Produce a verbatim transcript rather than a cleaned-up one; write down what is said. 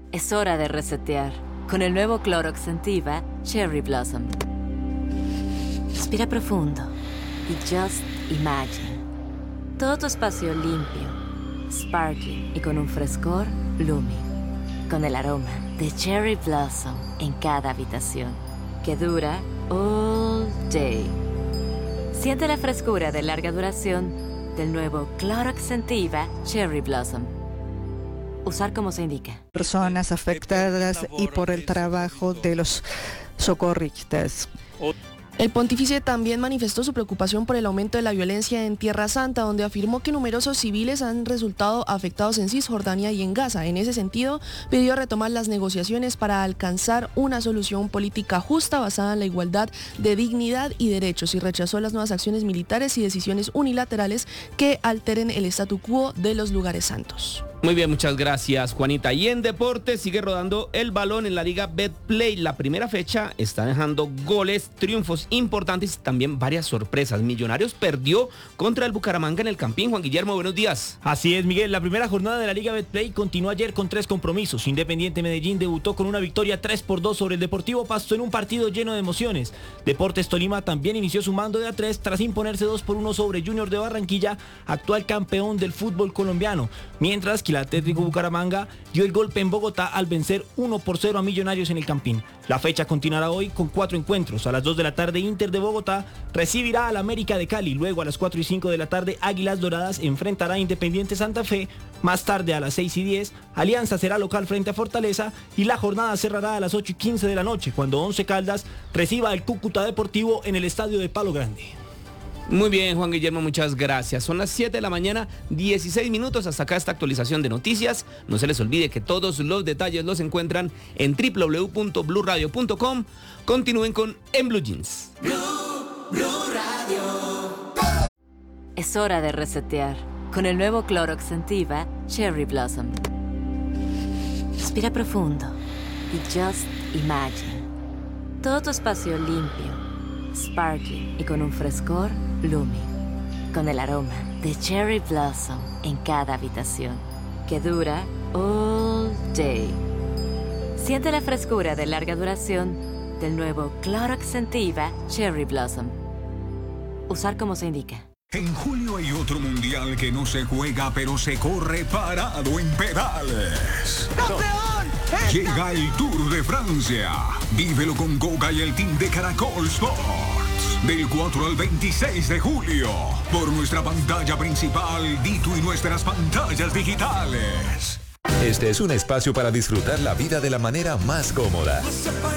Es hora de resetear con el nuevo Clorox Scentiva Cherry Blossom. Respira profundo y just imagine. Todo tu espacio limpio, sparkling y con un frescor Lumi. Con el aroma de Cherry Blossom en cada habitación, que dura all day. Siente la frescura de larga duración del nuevo Clorox Scentiva Cherry Blossom. Usar como se indica. Personas afectadas y por el trabajo de los socorristas. El pontífice también manifestó su preocupación por el aumento de la violencia en Tierra Santa, donde afirmó que numerosos civiles han resultado afectados en Cisjordania y en Gaza. En ese sentido, pidió retomar las negociaciones para alcanzar una solución política justa basada en la igualdad de dignidad y derechos, y rechazó las nuevas acciones militares y decisiones unilaterales que alteren el statu quo de los lugares santos. Muy bien, muchas gracias, Juanita. Y en deportes sigue rodando el balón en la Liga Betplay. La primera fecha está dejando goles, triunfos importantes y también varias sorpresas. Millonarios perdió contra el Bucaramanga en el Campín. Juan Guillermo, buenos días. Así es, Miguel. La primera jornada de la Liga Betplay continuó ayer con tres compromisos. Independiente Medellín debutó con una victoria tres por dos sobre el Deportivo Pasto en un partido lleno de emociones. Deportes Tolima también inició sumando de a tres tras imponerse dos por uno sobre Junior de Barranquilla, actual campeón del fútbol colombiano. Mientras que el Atlético Bucaramanga dio el golpe en Bogotá al vencer uno por cero a Millonarios en el Campín. La fecha continuará hoy con cuatro encuentros. A las dos de la tarde, Inter de Bogotá recibirá al América de Cali. Luego a las cuatro y cinco de la tarde, Águilas Doradas enfrentará a Independiente Santa Fe. Más tarde a las seis y diez, Alianza será local frente a Fortaleza. Y la jornada cerrará a las ocho y quince de la noche, cuando Once Caldas reciba al Cúcuta Deportivo en el estadio de Palo Grande. Muy bien, Juan Guillermo, muchas gracias. Son las siete de la mañana, dieciséis minutos. Hasta acá esta actualización de noticias. No se les olvide que todos los detalles los encuentran en doble u doble u doble u punto blue radio punto com. Continúen con En Blue Jeans. Blue, Blue Radio. Es hora de resetear con el nuevo Clorox Scentiva Cherry Blossom. Respira profundo y just imagine. Todo tu espacio limpio, sparkling y con un frescor Lumi. Con el aroma de Cherry Blossom en cada habitación, que dura all day. Siente la frescura de larga duración del nuevo Clorox Scentiva Cherry Blossom. Usar como se indica. En julio hay otro mundial que no se juega, pero se corre parado en pedales. ¡Campeón! Llega el Tour de Francia. Vívelo con Goga y el team de Caracol Sports. Del cuatro al veintiséis de julio. Por nuestra pantalla principal, Dito y nuestras pantallas digitales. Este es un espacio para disfrutar la vida de la manera más cómoda.